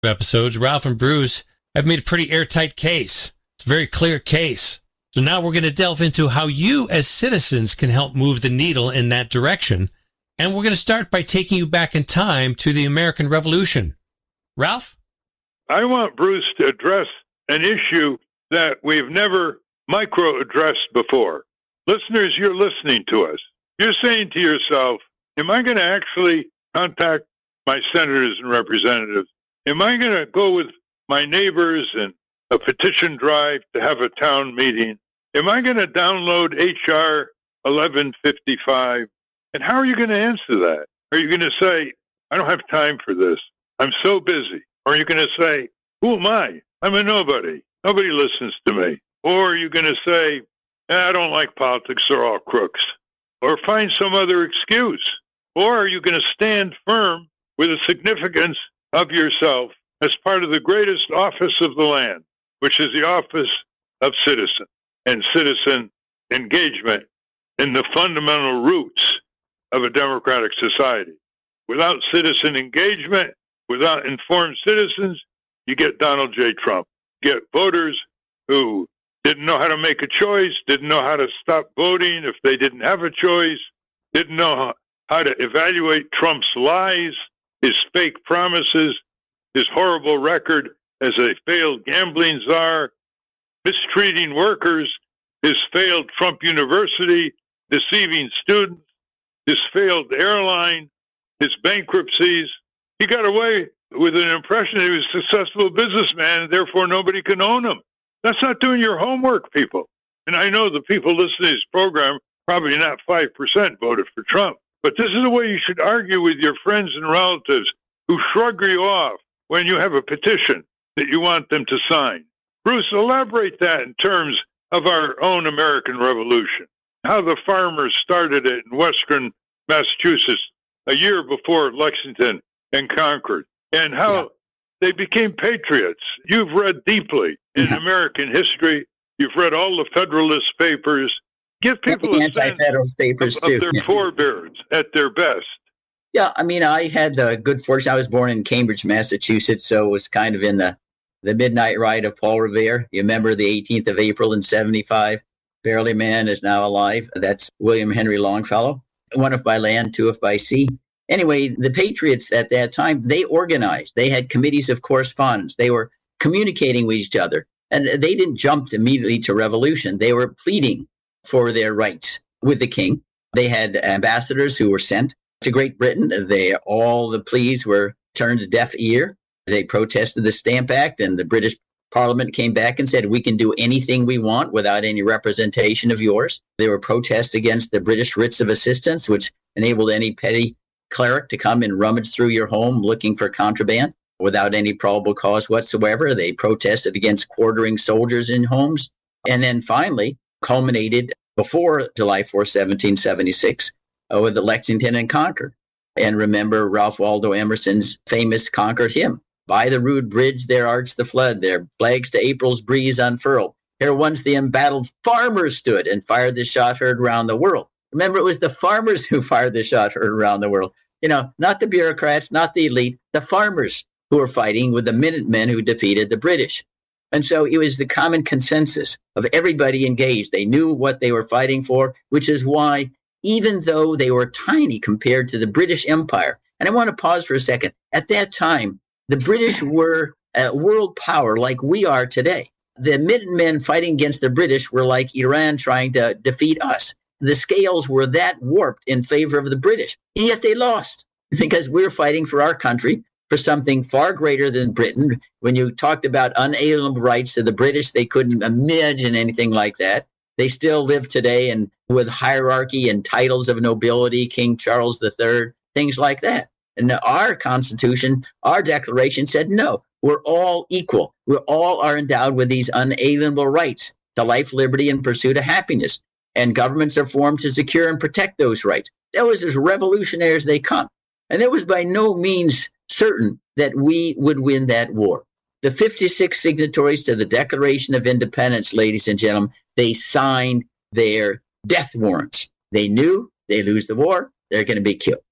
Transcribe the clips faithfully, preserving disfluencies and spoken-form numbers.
episodes, Ralph and Bruce have made a pretty airtight case. It's a very clear case. So now we're going to delve into how you as citizens can help move the needle in that direction. And we're going to start by taking you back in time to the American Revolution. Ralph? I want Bruce to address an issue that we've never micro-addressed before. Listeners, you're listening to us. You're saying to yourself, am I going to actually contact my senators and representatives? Am I going to go with my neighbors and a petition drive to have a town meeting? Am I going to download H R eleven fifty-five? And how are you going to answer that? Are you going to say, I don't have time for this. I'm so busy. Or are you going to say, who am I? I'm a nobody. Nobody listens to me. Or are you going to say, eh, I don't like politics. They're all crooks. Or find some other excuse. Or are you going to stand firm with the significance of yourself as part of the greatest office of the land, which is the office of citizen and citizen engagement in the fundamental roots of a democratic society? Without citizen engagement, without informed citizens, you get Donald J. Trump. You get voters who didn't know how to make a choice, didn't know how to stop voting if they didn't have a choice, didn't know how to evaluate Trump's lies, his fake promises, his horrible record as a failed gambling czar, mistreating workers, his failed Trump University, deceiving students, his failed airline, his bankruptcies. He got away with an impression that he was a successful businessman, and therefore nobody can own him. That's not doing your homework, people. And I know the people listening to this program, probably not five percent voted for Trump. But this is the way you should argue with your friends and relatives who shrug you off when you have a petition that you want them to sign. Bruce, elaborate that in terms of our own American Revolution, how the farmers started it in western Massachusetts a year before Lexington and Concord, and how yeah. they became patriots. You've read deeply in yeah. American history. You've read all the Federalist Papers. Give people the a sense papers of, too. of their yeah. forebears at their best. Yeah, I mean, I had the good fortune. I was born in Cambridge, Massachusetts, so it was kind of in the, the midnight ride of Paul Revere. You remember the eighteenth of April in seventy-five? Barely Man is now alive. That's William Henry Longfellow. One if by land, two if by sea. Anyway, the Patriots at that time, they organized. They had committees of correspondence. They were communicating with each other. And they didn't jump immediately to revolution. They were pleading for their rights with the king. They had ambassadors who were sent to Great Britain. They all the pleas were turned a deaf ear. They protested the Stamp Act, and the British Parliament came back and said, we can do anything we want without any representation of yours. There were protests against the British writs of assistance, which enabled any petty cleric to come and rummage through your home looking for contraband without any probable cause whatsoever. They protested against quartering soldiers in homes. And then finally, culminated before July fourth, seventeen seventy-six, uh, with the Lexington and Concord. And remember Ralph Waldo Emerson's famous Concord hymn, by the rude bridge there arched the flood, there flags to April's breeze unfurled. Here once the embattled farmers stood and fired the shot heard round the world. Remember, it was the farmers who fired the shot heard around the world. You know, not the bureaucrats, not the elite, the farmers who were fighting with the Minutemen who defeated the British. And so it was the common consensus of everybody engaged. They knew what they were fighting for, which is why, even though they were tiny compared to the British Empire, and I want to pause for a second. At that time, the British were a world power like we are today. The Minutemen fighting against the British were like Iran trying to defeat us. The scales were that warped in favor of the British, and yet they lost because we're fighting for our country, for something far greater than Britain. When you talked about unalienable rights to the British, they couldn't imagine anything like that. They still live today and with hierarchy and titles of nobility, King Charles the Third, things like that. And our Constitution, our Declaration said, no, we're all equal. We all are endowed with these unalienable rights to life, liberty, and pursuit of happiness. And governments are formed to secure and protect those rights. That was as revolutionary as they come. And it was by no means certain that we would win that war. The fifty-six signatories to the Declaration of Independence, ladies and gentlemen, they signed their death warrants. They knew they lose the war, they're going to be killed.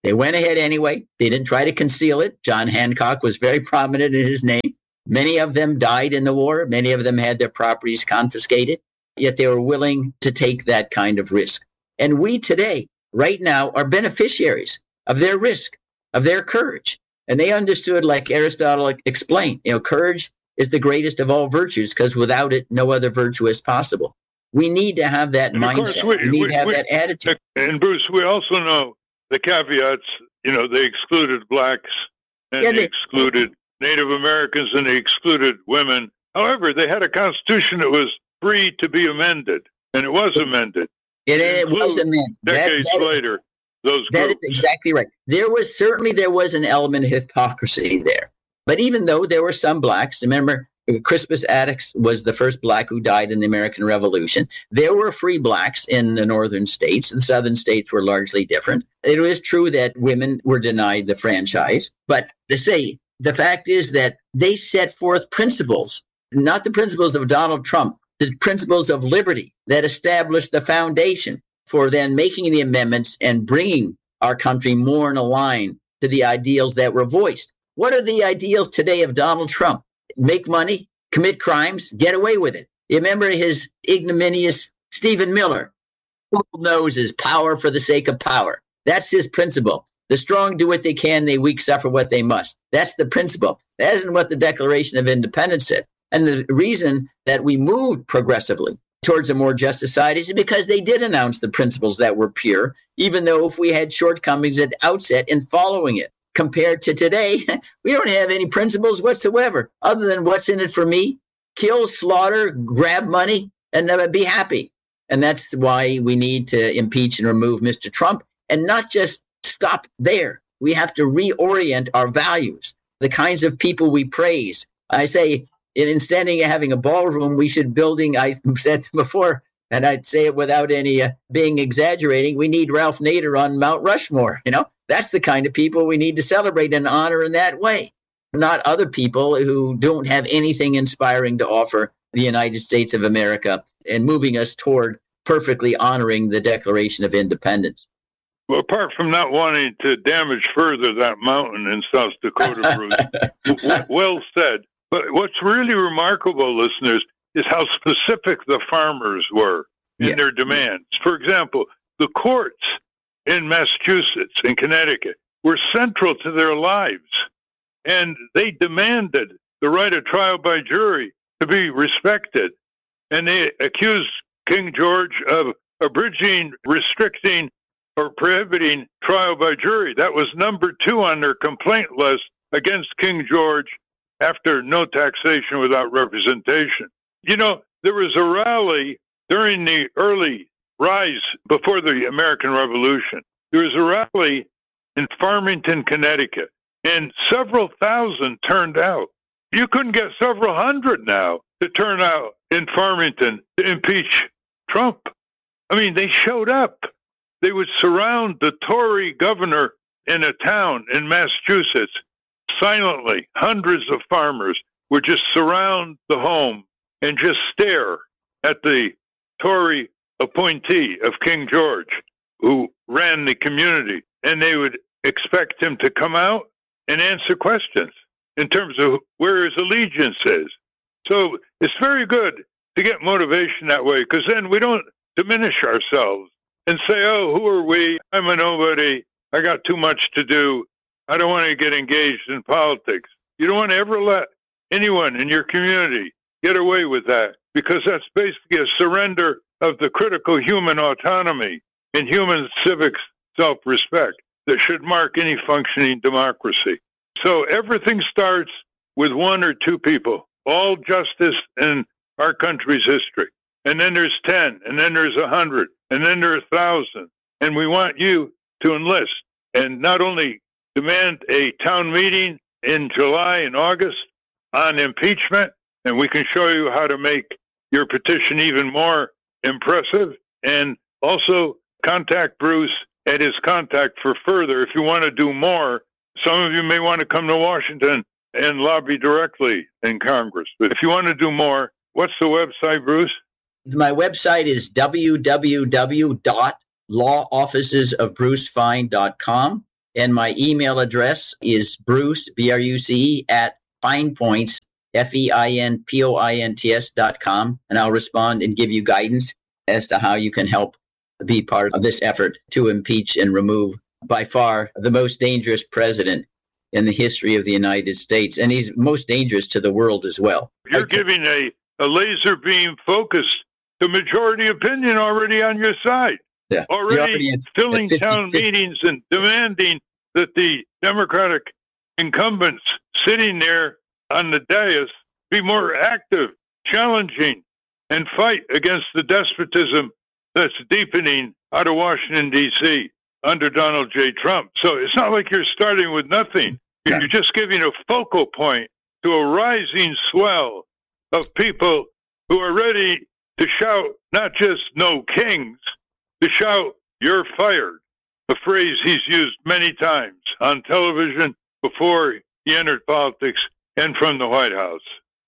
They went ahead anyway. They didn't try to conceal it. John Hancock was very prominent in his name. Many of them died in the war. Many of them had their properties confiscated, yet they were willing to take that kind of risk. And we today, right now, are beneficiaries of their risk, of their courage. And they understood, like Aristotle explained, you know, courage is the greatest of all virtues because without it, no other virtue is possible. We need to have that And of course, mindset. we- We, need we- to have we- that attitude. And Bruce, we also know the caveats. You know, they excluded blacks and Yeah, they they- excluded Native Americans and they excluded women. However, they had a constitution that was free to be amended, and it was amended It, it was a man. That, decades that is- later. Those That is groups. exactly right. There was certainly there was an element of hypocrisy there. But even though there were some blacks, remember Crispus Attucks was the first black who died in the American Revolution. There were free blacks in the northern states. The southern states were largely different. It is true that women were denied the franchise. But to say, the fact is that they set forth principles, not the principles of Donald Trump, the principles of liberty that established the foundation for then making the amendments and bringing our country more in a line to the ideals that were voiced. What are the ideals today of Donald Trump? Make money, commit crimes, get away with it. You remember his ignominious Stephen Miller, who knows his power for the sake of power. That's his principle. The strong do what they can, the weak suffer what they must. That's the principle. That isn't what the Declaration of Independence said. And the reason that we moved progressively towards a more just society is because they did announce the principles that were pure, even though if we had shortcomings at the outset in following it. Compared to today, we don't have any principles whatsoever other than what's in it for me, kill, slaughter, grab money, and never be happy. And that's why we need to impeach and remove Mister Trump and not just stop there. We have to reorient our values, the kinds of people we praise. I say, instead of having a ballroom, we should building, I said before, and I'd say it without any uh, being exaggerating, we need Ralph Nader on Mount Rushmore, you know? That's the kind of people we need to celebrate and honor in that way, not other people who don't have anything inspiring to offer the United States of America and moving us toward perfectly honoring the Declaration of Independence. Well, apart from not wanting to damage further that mountain in South Dakota, Bruce, w- well said. But what's really remarkable, listeners, is how specific the farmers were in Yeah. their demands. For example, the courts in Massachusetts and Connecticut were central to their lives, and they demanded the right of trial by jury to be respected. And they accused King George of abridging, restricting, or prohibiting trial by jury. That was number two on their complaint list against King George after no taxation without representation. You know, there was a rally during the early rise before the American Revolution. There was a rally in Farmington, Connecticut, and several thousand turned out. You couldn't get several hundred now to turn out in Farmington to impeach Trump. I mean, they showed up. They would surround the Tory governor in a town in Massachusetts silently. Hundreds of farmers would just surround the home and just stare at the Tory appointee of King George, who ran the community, and they would expect him to come out and answer questions in terms of where his allegiance is. So it's very good to get motivation that way, because then we don't diminish ourselves and say, oh, who are we? I'm a nobody. I got too much to do. I don't want to get engaged in politics. You don't want to ever let anyone in your community get away with that, because that's basically a surrender of the critical human autonomy and human civic self-respect that should mark any functioning democracy. So everything starts with one or two people, all justice in our country's history. And then there's ten, and then there's a hundred, and then there's a thousand. And we want you to enlist and not only demand a town meeting in July and August on impeachment, and we can show you how to make your petition even more impressive, and also contact Bruce at his contact for further. If you want to do more, some of you may want to come to Washington and lobby directly in Congress. But if you want to do more, what's the website, Bruce? My website is w w w dot law offices of bruce fein dot com. And my email address is Bruce, B R U C E, at finepoints, F E I N P O I N T S dot com. And I'll respond and give you guidance as to how you can help be part of this effort to impeach and remove by far the most dangerous president in the history of the United States. And he's most dangerous to the world as well. You're giving a, a laser beam focus to majority opinion already on your side. Yeah. Already, already at, filling at fifty, town fifty meetings and demanding that the Democratic incumbents sitting there on the dais be more active, challenging, and fight against the despotism that's deepening out of Washington, D C under Donald J. Trump. So it's not like you're starting with nothing. You're yeah. just giving a focal point to a rising swell of people who are ready to shout not just no kings, to shout you're fired, a phrase he's used many times on television before he entered politics and from the White House.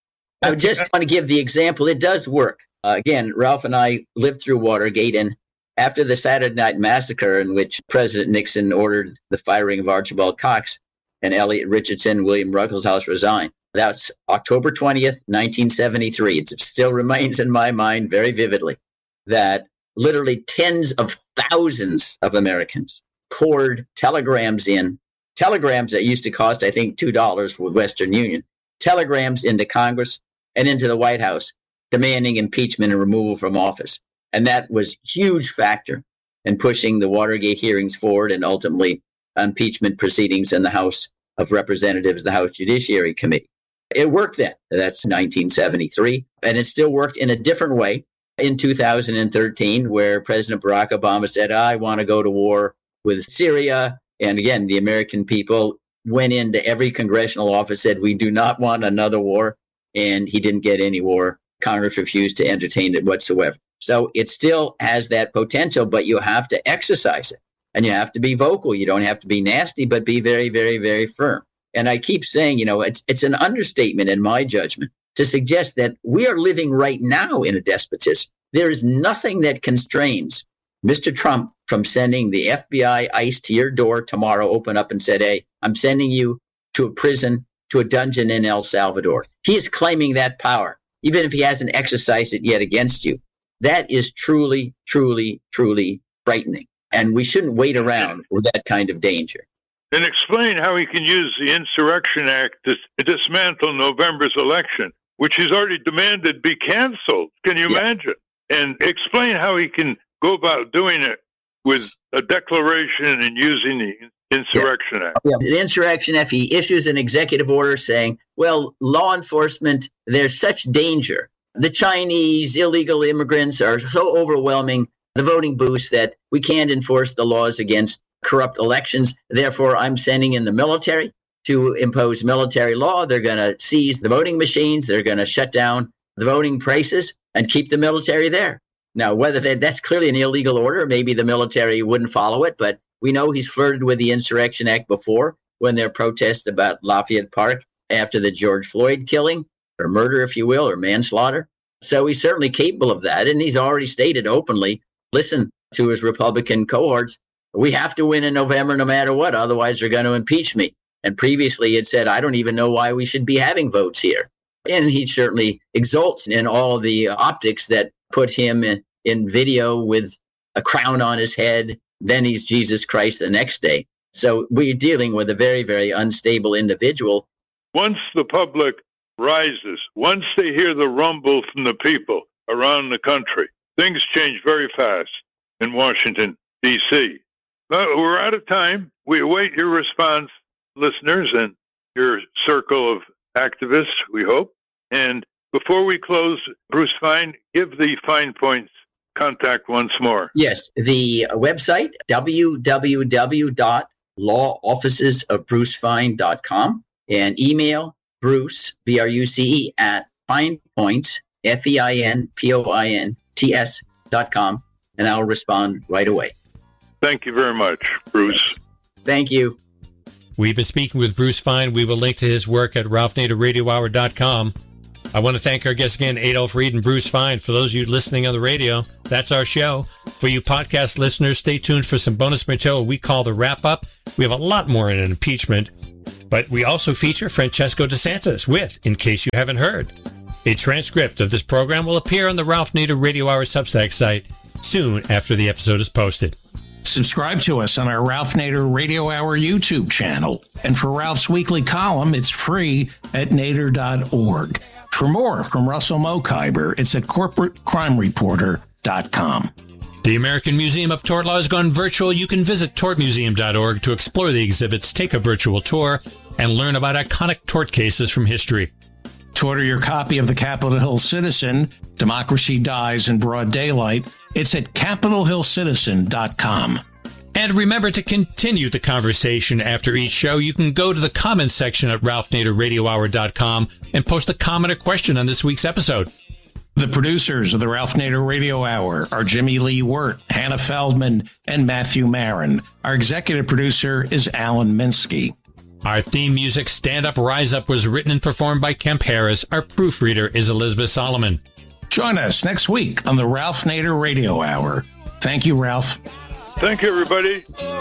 I just want to give the example. It does work. Uh, again, Ralph and I lived through Watergate, and after the Saturday Night Massacre, in which President Nixon ordered the firing of Archibald Cox and Elliot Richardson, William Ruckelshaus resigned. That's October twentieth, nineteen seventy-three. It still remains in my mind very vividly that literally tens of thousands of Americans poured telegrams in, telegrams that used to cost, I think, two dollars with Western Union, telegrams into Congress and into the White House, demanding impeachment and removal from office. And that was a huge factor in pushing the Watergate hearings forward and ultimately impeachment proceedings in the House of Representatives, the House Judiciary Committee. It worked then. That's nineteen seventy-three. And it still worked in a different way in two thousand thirteen, where President Barack Obama said, I want to go to war with Syria. And again, the American people went into every congressional office, said, we do not want another war. And he didn't get any war. Congress refused to entertain it whatsoever. So it still has that potential, but you have to exercise it. And you have to be vocal. You don't have to be nasty, but be very, very, very firm. And I keep saying, you know, it's it's an understatement in my judgment to suggest that we are living right now in a despotism. There is nothing that constrains Mister Trump from sending the F B I, ICE to your door tomorrow, open up and said, hey, I'm sending you to a prison, to a dungeon in El Salvador. He is claiming that power, even if he hasn't exercised it yet against you. That is truly, truly, truly frightening. And we shouldn't wait around with that kind of danger. And explain how he can use the Insurrection Act to dismantle November's election, which he's already demanded be canceled. Can you yeah. imagine? And explain how he can go about doing it with a declaration and using the Insurrection yeah. Act. Yeah. The Insurrection Act, he issues an executive order saying, well, law enforcement, there's such danger. The Chinese illegal immigrants are so overwhelming the voting booths that we can't enforce the laws against corrupt elections. Therefore, I'm sending in the military to impose military law. They're going to seize the voting machines. They're going to shut down the voting places and keep the military there. Now, whether they, that's clearly an illegal order, maybe the military wouldn't follow it, but we know he's flirted with the Insurrection Act before when there are protests about Lafayette Park after the George Floyd killing, or murder, if you will, or manslaughter. So he's certainly capable of that. And he's already stated openly, listen to his Republican cohorts, we have to win in November no matter what, otherwise they're going to impeach me. And previously he had said, I don't even know why we should be having votes here. And he certainly exults in all of the optics that put him in, in video with a crown on his head. Then he's Jesus Christ the next day. So we're dealing with a very, very unstable individual. Once the public rises, once they hear the rumble from the people around the country, things change very fast in Washington, D C But we're out of time. We await your response, listeners, and your circle of activists, we hope. And before we close, Bruce Fine, give the Fine Points contact once more. Yes, the website, w w w dot law offices of bruce fine dot com, and email Bruce, B R U C E, at finepoints, F E I N P O I N T S dot com, and I'll respond right away. Thank you very much, Bruce. Thank you. We've been speaking with Bruce Fine. We will link to his work at ralph nader radio hour dot com. I want to thank our guests again, Adolph Reed and Bruce Fine. For those of you listening on the radio, that's our show. For you podcast listeners, stay tuned for some bonus material we call the wrap-up. We have a lot more in an impeachment, but we also feature Francesco DeSantis with In Case You Haven't Heard. A transcript of this program will appear on the Ralph Nader Radio Hour Substack site soon after the episode is posted. Subscribe to us on our Ralph Nader Radio Hour YouTube channel. And for Ralph's weekly column, it's free at nader dot org. For more from Russell Mokhiber, it's at corporate crime reporter dot com. The American Museum of Tort Law has gone virtual. You can visit tort museum dot org to explore the exhibits, take a virtual tour, and learn about iconic tort cases from history. To order your copy of the Capitol Hill Citizen, Democracy Dies in Broad Daylight, it's at capitol hill citizen dot com. And remember to continue the conversation after each show. You can go to the comments section at ralph nader radio hour dot com and post a comment or question on this week's episode. The producers of the Ralph Nader Radio Hour are Jimmy Lee Wirt, Hannah Feldman, and Matthew Marin. Our executive producer is Alan Minsky. Our theme music, Stand Up, Rise Up, was written and performed by Kemp Harris. Our proofreader is Elizabeth Solomon. Join us next week on the Ralph Nader Radio Hour. Thank you, Ralph. Thank you, everybody.